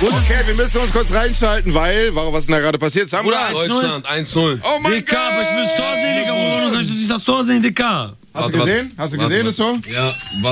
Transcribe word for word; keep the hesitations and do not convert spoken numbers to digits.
Okay, wir müssen uns kurz reinschalten, weil, warum, was ist denn da gerade passiert? Samurai? Deutschland, eins null. Oh mein Dicker, Gott! aber ich will das Tor sehen, Digga. Warum kann ich nicht das Tor sehen, Dicker? Hast du gesehen? Hast du gesehen, das Tor? Ja,